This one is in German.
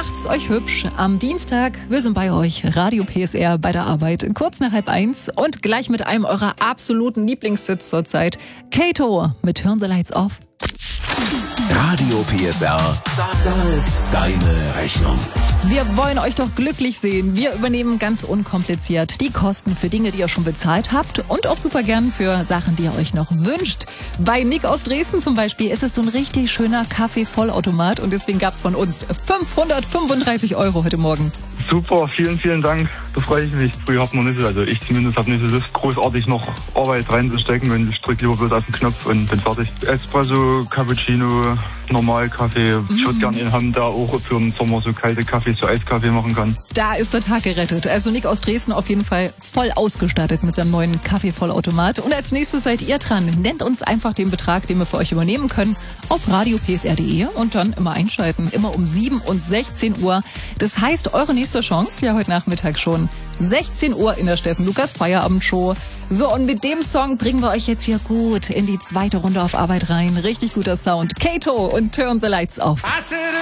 Macht's euch hübsch. Am Dienstag, wir sind bei euch, Radio PSR bei der Arbeit, kurz nach 12:30 und gleich mit einem eurer absoluten Lieblingshits zurzeit. Kato mit Turn the Lights Off. Radio PSR zahlt deine Rechnung. Wir wollen euch doch glücklich sehen. Wir übernehmen ganz unkompliziert die Kosten für Dinge, die ihr schon bezahlt habt und auch super gern für Sachen, die ihr euch noch wünscht. Bei Nick aus Dresden zum Beispiel ist es so ein richtig schöner Kaffee-Vollautomat und deswegen gab's von uns 535 € heute Morgen. Super, vielen, vielen Dank. Da freue ich mich. Früher hat man nicht so, also ich zumindest habe nicht so Lust, großartig noch Arbeit reinzustecken und ich drücke lieber bloß auf den Knopf und bin fertig. Espresso, Cappuccino, Normalkaffee. Ich würde gerne einen haben, der auch für den Sommer so kalte Kaffee, so Eiskaffee machen kann. Da ist der Tag gerettet. Also Nick aus Dresden auf jeden Fall voll ausgestattet mit seinem neuen Kaffeevollautomat. Und als nächstes seid ihr dran. Nennt uns einfach den Betrag, den wir für euch übernehmen können, auf radiopsr.de und dann immer einschalten. Immer um 7 und 16 Uhr. Das heißt, eure nächste Chance, ja heute Nachmittag schon, 16 Uhr in der Steffen Lukas Feierabendshow. So, und mit dem Song bringen wir euch jetzt hier gut in die zweite Runde auf Arbeit rein. Richtig guter Sound. Kato und Turn the Lights Off.